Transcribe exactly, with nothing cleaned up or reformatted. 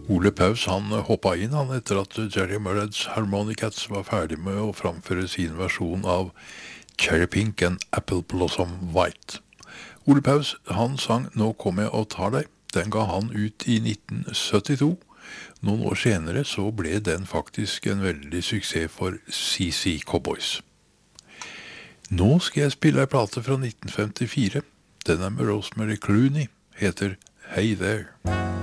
Ole Paus han hoppa inn han etter at Jerry Murrads Harmonicats var ferdig med å framføre sin versjon av Cherry Pink and Apple Blossom White. Ole Paus han sang Nå kom jeg og tar deg. Den ga han ut i nitten syttito. Noen år senere så ble den faktisk en veldig suksess for C C Cowboys. Nå skal jeg spille en plate fra nitten femtifire. Den er med Rosemary Clooney, heter Hey There.